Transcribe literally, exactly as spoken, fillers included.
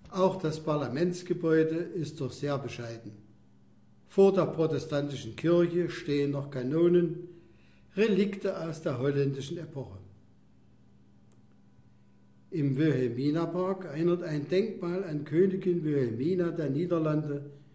Auch das Parlamentsgebäude ist doch sehr bescheiden. Vor der protestantischen Kirche stehen noch Kanonen, Relikte aus der holländischen Epoche. Im Wilhelminapark erinnert ein Denkmal an Königin Wilhelmina der Niederlande